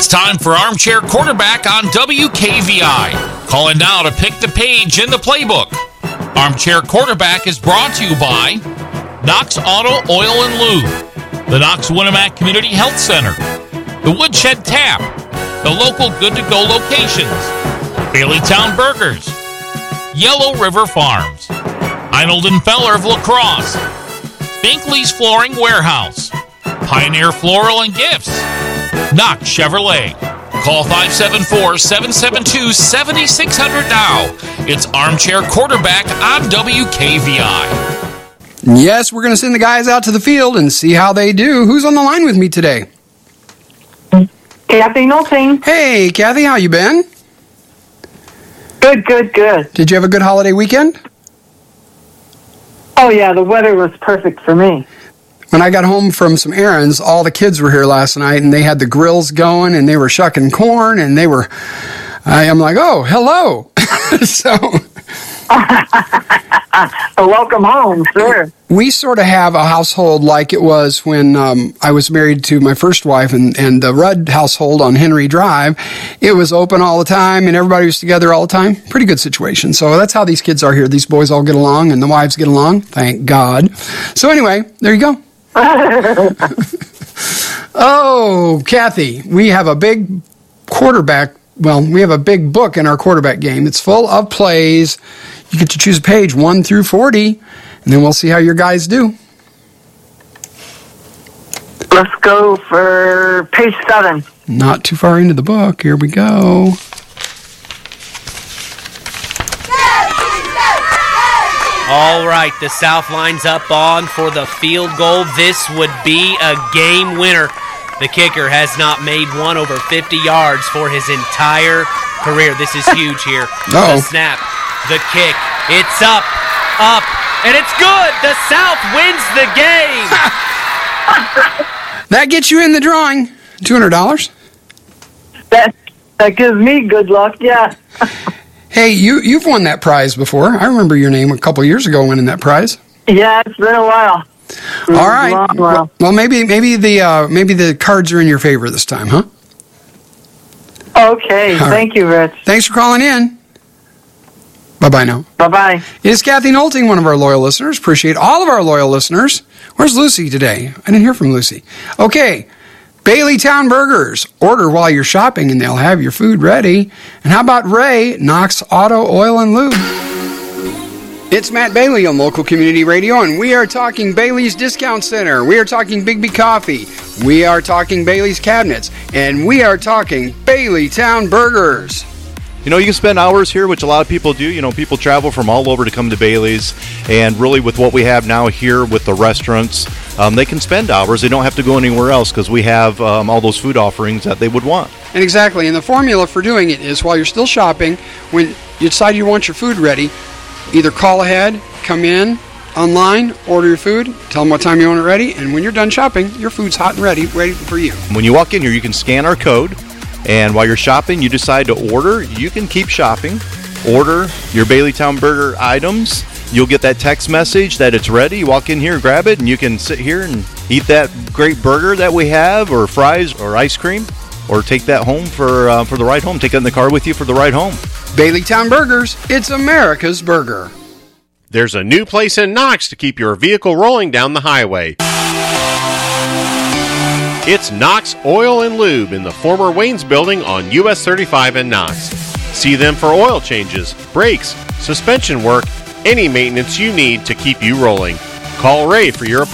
It's time for Armchair Quarterback on WKVI. Calling now to pick the page in the playbook. Armchair Quarterback is brought to you by Knox Auto Oil and Lube, the Knox Winnemac Community Health Center, the Woodshed Tap, the local Good to Go locations, Baileytown Burgers, Yellow River Farms, Arnold and Feller of La Crosse, Binkley's Flooring Warehouse, Pioneer Floral and Gifts, Knox Chevrolet. Call 574-772-7600 now. It's Armchair Quarterback on WKVI. Yes, we're going to send the guys out to the field and see how they do. Who's on the line with me today? Kathy Nolting. Hey, Kathy, how you been? Good. Did you have a good holiday weekend? Oh, yeah, the weather was perfect for me. When I got home from some errands, all the kids were here last night, and they had the grills going, and they were shucking corn, and I'm like, oh, hello. So welcome home, sure. We sort of have a household like it was when I was married to my first wife, and the Rudd household on Henry Drive. It was open all the time, and everybody was together all the time. Pretty good situation. So that's how these kids are here. These boys all get along, and the wives get along. Thank God. So anyway, there you go. Oh, Kathy, we have a big quarterback. Well, we have a big book in our quarterback game. It's full of plays. You get to choose a page 1 through 40, and then we'll see how your guys do. Let's go for page 7. Not too far into the book. Here we go. All right, the South lines up on for the field goal. This would be a game winner. The kicker has not made one over 50 yards for his entire career. This is huge here. Uh-oh. The snap, the kick, it's up, and it's good. The South wins the game. That gets you in the drawing. $200. That gives me good luck, yeah. Hey, you've won that prize before. I remember your name a couple years ago winning that prize. Yeah, it's been a while. All right. Well, maybe the cards are in your favor this time, huh? Okay. Thank you, Rich. Thanks for calling in. Bye-bye now. Bye-bye. It's Kathy Nolting, one of our loyal listeners. Appreciate all of our loyal listeners. Where's Lucy today? I didn't hear from Lucy. Okay. Baileytown Burgers. Order while you're shopping and they'll have your food ready. And how about Ray, Knox Auto Oil and Lube? It's Matt Bailey on Local Community Radio, and we are talking Bailey's Discount Center. We are talking Bigby Coffee. We are talking Bailey's Cabinets. And we are talking Baileytown Burgers. You know, you can spend hours here, which a lot of people do. You know, people travel from all over to come to Bailey's. And really with what we have now here with the restaurants, they can spend hours. They don't have to go anywhere else because we have all those food offerings that they would want. And exactly. And the formula for doing it is while you're still shopping, when you decide you want your food ready, either call ahead, come in, online, order your food, tell them what time you want it ready, and when you're done shopping, your food's hot and ready for you. When you walk in here, you can scan our code, and while you're shopping, you decide to order. You can keep shopping, order your Baileytown Burger items. You'll get that text message that it's ready. You walk in here, grab it, and you can sit here and eat that great burger that we have, or fries, or ice cream, or take that home for the ride home. Take it in the car with you for the ride home. Baileytown Burgers, it's America's burger. There's a new place in Knox to keep your vehicle rolling down the highway. It's Knox Oil and Lube in the former Wayne's building on US 35 in Knox. See them for oil changes, brakes, suspension work, any maintenance you need to keep you rolling. Call Ray for your